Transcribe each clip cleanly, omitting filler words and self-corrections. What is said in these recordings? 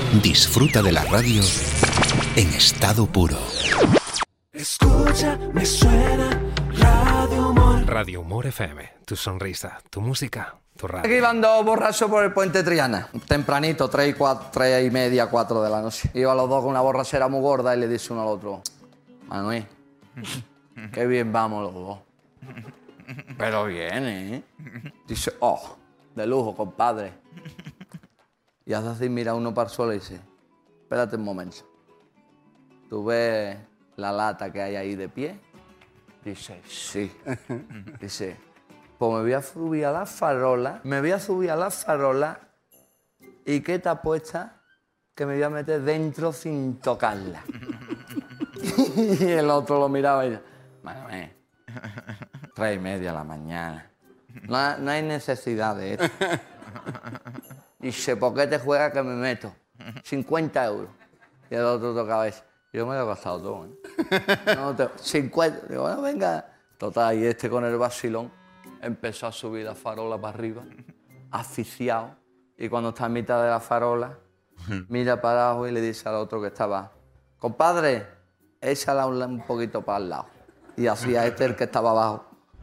Disfruta de la radio en estado puro. Escucha, me suena Radio Humor. Radio Humor FM, tu sonrisa, tu música, tu radio. Aquí iban dos borrachos por el puente Triana, tempranito, 3:30, 4 de la noche. Iban los dos con una borrachera muy gorda y le dice uno al otro: Manuel, qué bien vamos los dos. Pero bien, ¿eh? Dice: oh, de lujo, compadre. Y hace así, mira uno para el suelo y dice: espérate un momento. ¿Tú ves la lata que hay ahí de pie? Dice: sí. Dice: pues me voy a subir a la farola. ¿Y qué te apuesta? Que me voy a meter dentro sin tocarla. Y el otro lo miraba y dice: Manuel, 3:30 de la mañana. No hay necesidad de esto. Dice: ¿por qué te juegas que me meto? 50 euros. Y el otro tocaba eso. Yo me lo he gastado todo, ¿eh? No, 50. Digo: bueno, venga. Total, y este con el vacilón empezó a subir la farola para arriba, asfixiado. Y cuando está en mitad de la farola, mira para abajo y le dice al otro que estaba: compadre, échala un poquito para el lado. Y hacía este el que estaba abajo.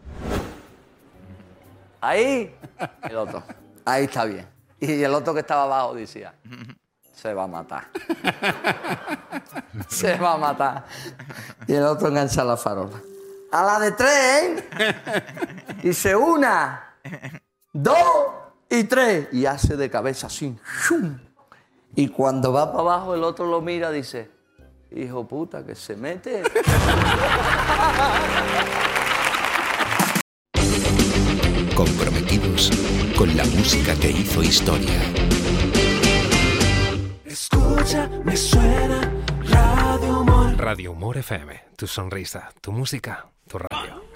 Ahí. El otro: ahí está bien. Y el otro que estaba abajo decía: se va a matar. Se va a matar. Y el otro engancha la farola. A la de 3, ¿eh? Dice: 1, 2 y 3. Y hace de cabeza así. Y cuando va para abajo, el otro lo mira y dice: hijo puta, que se mete. Comprometidos con la música que hizo historia. Escucha, me suena Radio Humor. Radio Humor FM, tu sonrisa, tu música, tu radio.